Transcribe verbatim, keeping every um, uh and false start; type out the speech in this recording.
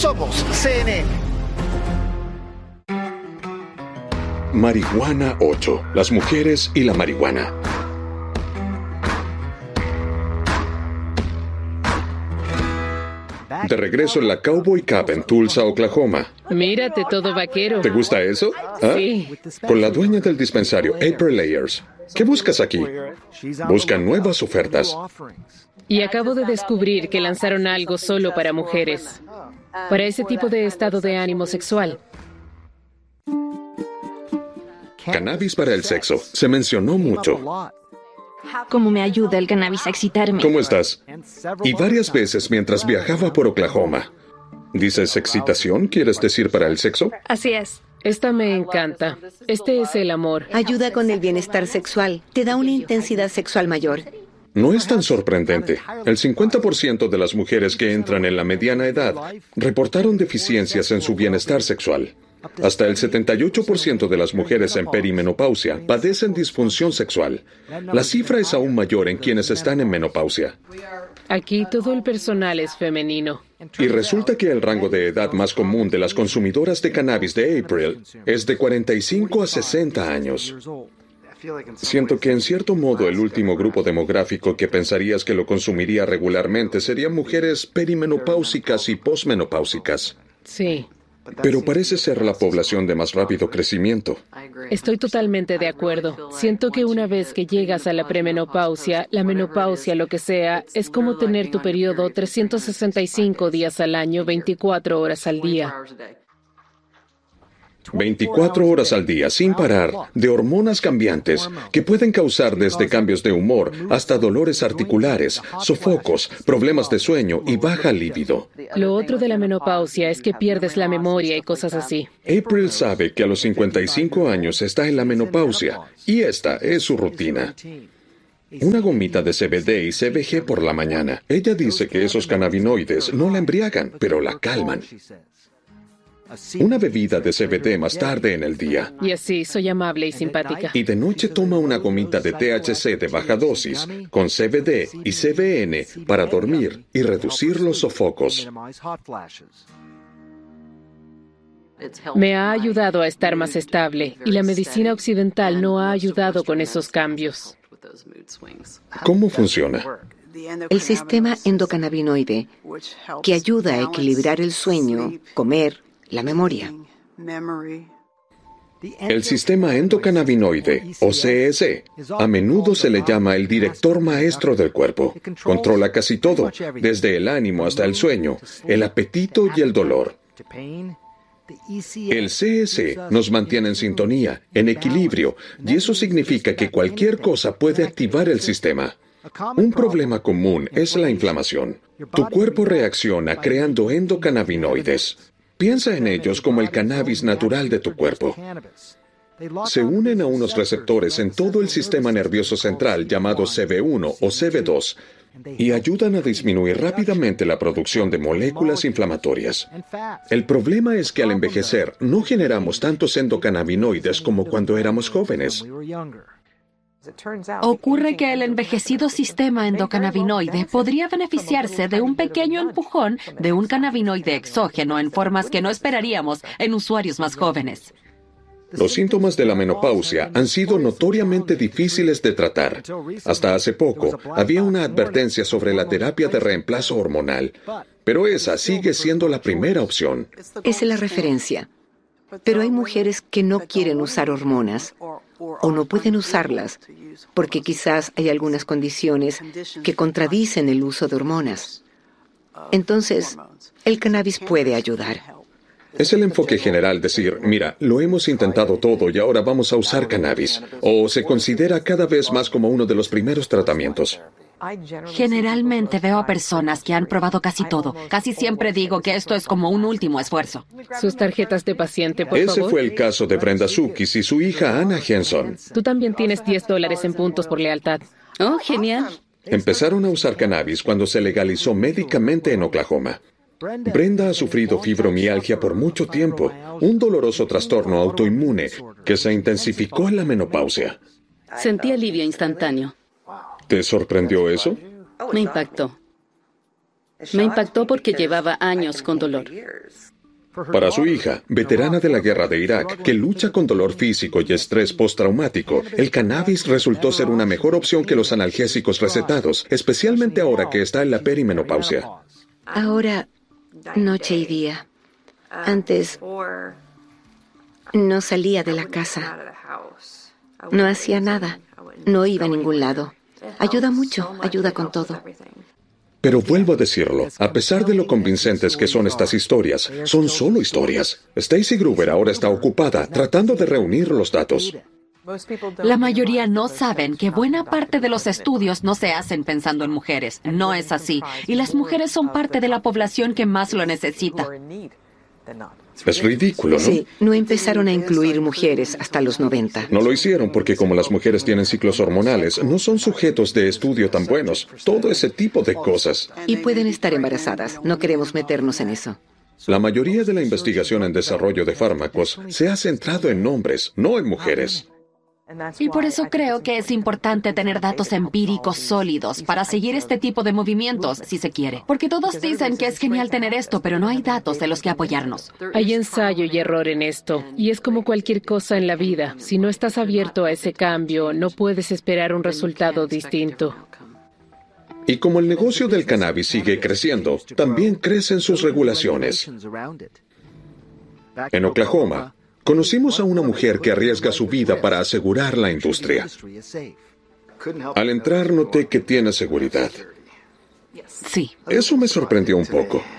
Somos C N N. Marihuana ocho. Las mujeres y la marihuana. De regreso en la Cowboy Cup en Tulsa, Oklahoma. Mírate todo vaquero. ¿Te gusta eso? ¿Ah? Sí. Con la dueña del dispensario, April Layers. ¿Qué buscas aquí? Buscan nuevas ofertas. Y acabo de descubrir que lanzaron algo solo para mujeres. Para ese tipo de estado de ánimo sexual. Cannabis para el sexo. Se mencionó mucho. ¿Cómo me ayuda el cannabis a excitarme? ¿Cómo estás? Y varias veces mientras viajaba por Oklahoma. ¿Dices excitación? ¿Quieres decir para el sexo? Así es. Esta me encanta. Este es el amor. Ayuda con el bienestar sexual. Te da una intensidad sexual mayor. No es tan sorprendente. El cincuenta por ciento de las mujeres que entran en la mediana edad reportaron deficiencias en su bienestar sexual. Hasta el setenta y ocho por ciento de las mujeres en perimenopausia padecen disfunción sexual. La cifra es aún mayor en quienes están en menopausia. Aquí todo el personal es femenino. Y resulta que el rango de edad más común de las consumidoras de cannabis de April es de cuarenta y cinco a sesenta años. Siento que en cierto modo el último grupo demográfico que pensarías que lo consumiría regularmente serían mujeres perimenopáusicas y posmenopáusicas. Sí. Pero parece ser la población de más rápido crecimiento. Estoy totalmente de acuerdo. Siento que una vez que llegas a la premenopausia, la menopausia, lo que sea, es como tener tu periodo trescientos sesenta y cinco días al año, veinticuatro horas al día. veinticuatro horas al día, sin parar, de hormonas cambiantes que pueden causar desde cambios de humor hasta dolores articulares, sofocos, problemas de sueño y baja libido. Lo otro de la menopausia es que pierdes la memoria y cosas así. April sabe que a los cincuenta y cinco años está en la menopausia y esta es su rutina. Una gomita de C B D y C B G por la mañana. Ella dice que esos cannabinoides no la embriagan, pero la calman. Una bebida de C B D más tarde en el día. Y así, soy amable y simpática. Y de noche toma una gomita de T H C de baja dosis, con C B D y C B N para dormir y reducir los sofocos. Me ha ayudado a estar más estable, y la medicina occidental no ha ayudado con esos cambios. ¿Cómo funciona? El sistema endocannabinoide, que ayuda a equilibrar el sueño, comer, la memoria. El sistema endocannabinoide, o C S, a menudo se le llama el director maestro del cuerpo. Controla casi todo, desde el ánimo hasta el sueño, el apetito y el dolor. El C S nos mantiene en sintonía, en equilibrio, y eso significa que cualquier cosa puede activar el sistema. Un problema común es la inflamación. Tu cuerpo reacciona creando endocannabinoides. Piensa en ellos como el cannabis natural de tu cuerpo. Se unen a unos receptores en todo el sistema nervioso central llamado C B uno o C B dos y ayudan a disminuir rápidamente la producción de moléculas inflamatorias. El problema es que al envejecer no generamos tantos endocannabinoides como cuando éramos jóvenes. Ocurre que el envejecido sistema endocannabinoide podría beneficiarse de un pequeño empujón de un cannabinoide exógeno en formas que no esperaríamos en usuarios más jóvenes. Los síntomas de la menopausia han sido notoriamente difíciles de tratar. Hasta hace poco había una advertencia sobre la terapia de reemplazo hormonal, pero esa sigue siendo la primera opción. Esa es la referencia. Pero hay mujeres que no quieren usar hormonas o no pueden usarlas porque quizás hay algunas condiciones que contradicen el uso de hormonas. Entonces, el cannabis puede ayudar. Es el enfoque general decir, mira, lo hemos intentado todo y ahora vamos a usar cannabis, o se considera cada vez más como uno de los primeros tratamientos. Generalmente veo a personas que han probado casi todo. Casi siempre digo que esto es como un último esfuerzo. Sus tarjetas de paciente, por Ese favor. fue el caso de Brenda Sukis y su hija Anna Henson. Tú también tienes diez dólares en puntos por lealtad. Oh, genial. Empezaron a usar cannabis cuando se legalizó médicamente en Oklahoma. Brenda ha sufrido fibromialgia por mucho tiempo, un doloroso trastorno autoinmune que se intensificó en la menopausia. Sentí alivio instantáneo. ¿Te sorprendió eso? Me impactó. Me impactó porque llevaba años con dolor. Para su hija, veterana de la guerra de Irak, que lucha con dolor físico y estrés postraumático, el cannabis resultó ser una mejor opción que los analgésicos recetados, especialmente ahora que está en la perimenopausia. Ahora, noche y día. Antes, no salía de la casa. No hacía nada. No iba a ningún lado. Ayuda mucho, ayuda con todo. Pero vuelvo a decirlo, a pesar de lo convincentes que son estas historias, son solo historias. Stacy Gruber ahora está ocupada tratando de reunir los datos. La mayoría no saben que buena parte de los estudios no se hacen pensando en mujeres. No es así. Y las mujeres son parte de la población que más lo necesita. Es ridículo, ¿no? Sí, no empezaron a incluir mujeres hasta los noventa. No lo hicieron porque como las mujeres tienen ciclos hormonales, no son sujetos de estudio tan buenos. Todo ese tipo de cosas. Y pueden estar embarazadas. No queremos meternos en eso. La mayoría de la investigación en desarrollo de fármacos se ha centrado en hombres, no en mujeres. Y por eso creo que es importante tener datos empíricos sólidos para seguir este tipo de movimientos, si se quiere. Porque todos dicen que es genial tener esto, pero no hay datos de los que apoyarnos. Hay ensayo y error en esto, y es como cualquier cosa en la vida. Si no estás abierto a ese cambio, no puedes esperar un resultado distinto. Y como el negocio del cannabis sigue creciendo, también crecen sus regulaciones. En Oklahoma, conocimos a una mujer que arriesga su vida para asegurar la industria. Al entrar noté que tiene seguridad. Sí. Eso me sorprendió un poco.